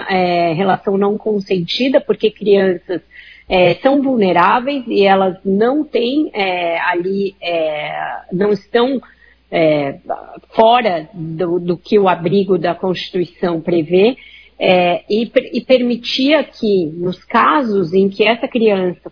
relação não consentida, porque crianças são vulneráveis e elas não têm não estão fora do que o abrigo da Constituição prevê, e permitia que, nos casos em que essa criança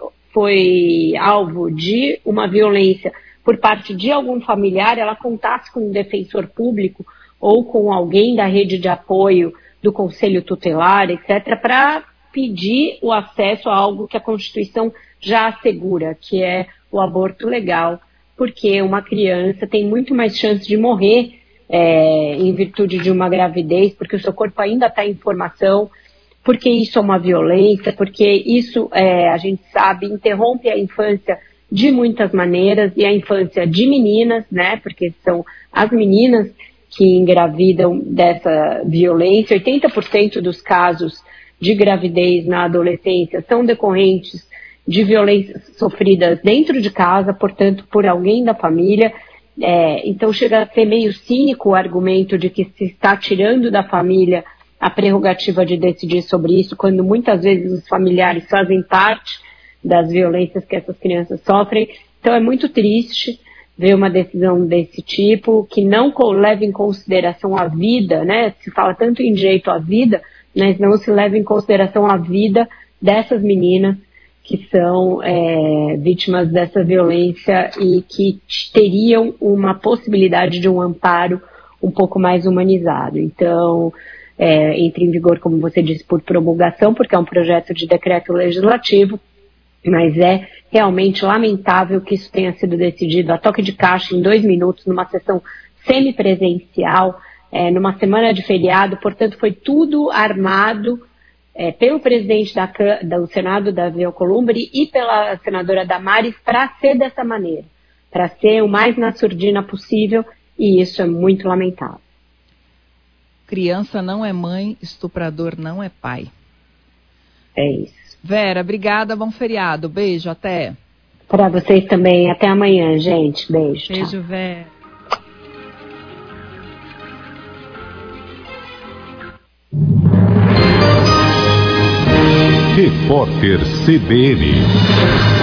foi alvo de uma violência por parte de algum familiar, ela contasse com um defensor público ou com alguém da rede de apoio do Conselho Tutelar, etc., para pedir o acesso a algo que a Constituição já assegura, que é o aborto legal, porque uma criança tem muito mais chance de morrer em virtude de uma gravidez, porque o seu corpo ainda está em formação, porque isso é uma violência, porque isso, a gente sabe, interrompe a infância de muitas maneiras, e a infância de meninas, né, porque são as meninas que engravidam dessa violência. 80% dos casos de gravidez na adolescência são decorrentes de violências sofridas dentro de casa, portanto, por alguém da família. Então chega a ser meio cínico o argumento de que se está tirando da família a prerrogativa de decidir sobre isso, quando muitas vezes os familiares fazem parte das violências que essas crianças sofrem. Então é muito triste ver uma decisão desse tipo, que não leva em consideração a vida, né? Se fala tanto em direito à vida, mas não se leva em consideração a vida dessas meninas que são vítimas dessa violência e que teriam uma possibilidade de um amparo um pouco mais humanizado. Então, entra em vigor, como você disse, por promulgação, porque é um projeto de decreto legislativo, mas é realmente lamentável que isso tenha sido decidido a toque de caixa em 2 minutos, numa sessão semipresencial, numa semana de feriado. Portanto, foi tudo armado pelo presidente do Senado, Davi Alcolumbre, e pela senadora Damares, para ser dessa maneira, para ser o mais na surdina possível, e isso é muito lamentável. Criança não é mãe, estuprador não é pai. É isso. Vera, obrigada, bom feriado, beijo, até. Para vocês também, até amanhã, gente, beijo. Beijo, tchau. Vera. Repórter CBN.